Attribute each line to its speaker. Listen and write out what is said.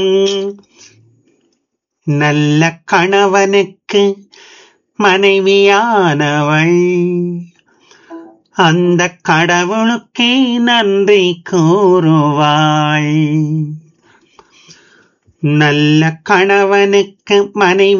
Speaker 1: நல்ல கணவனுக்கு மனைவியானவள் அந்த கடவுளுக்கே நன்றி கூறுவாள். நல்ல கணவனுக்கு மனைவி